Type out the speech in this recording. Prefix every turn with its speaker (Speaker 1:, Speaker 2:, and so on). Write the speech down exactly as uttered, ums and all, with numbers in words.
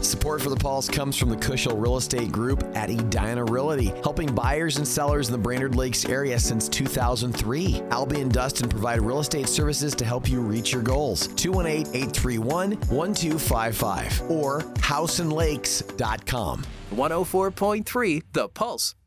Speaker 1: Support for the Pulse comes from the Cushel Real Estate Group at Edina Realty, helping buyers and sellers in the Brainerd Lakes area since two thousand three. Albie and Dustin provide real estate services to help you reach your goals. two one eight, eight three one, one two five five or house and lakes dot com.
Speaker 2: one oh four point three The Pulse.